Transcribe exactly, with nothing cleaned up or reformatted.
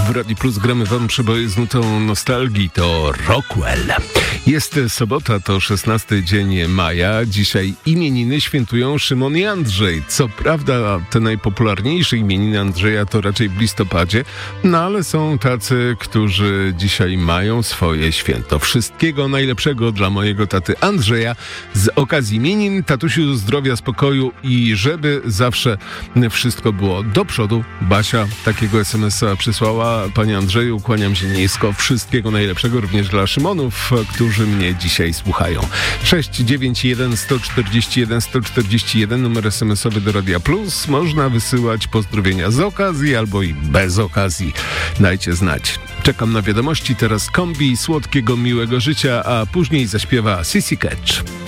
W Radiu Plus gramy wam przeboje z nutą nostalgii. To Rockwell. Jest sobota, to szesnasty dzień maja. Dzisiaj imieniny świętują Szymon i Andrzej. Co prawda te najpopularniejsze imieniny Andrzeja to raczej w listopadzie, no ale są tacy, którzy dzisiaj mają swoje święto. Wszystkiego najlepszego dla mojego taty Andrzeja z okazji imienin. Tatusiu, zdrowia, spokoju i żeby zawsze wszystko było do przodu. Basia takiego es em es a przysłała. Panie Andrzeju, kłaniam się nisko. Wszystkiego najlepszego również dla Szymonów, którzy mnie dzisiaj słuchają. sześć dziewięć jeden, jeden cztery jeden, jeden cztery jeden, numer es em es owy do Radia Plus. Można wysyłać pozdrowienia z okazji albo i bez okazji. Dajcie znać. Czekam na wiadomości. Teraz kombi słodkiego, miłego życia, a później zaśpiewa Sissy Catch.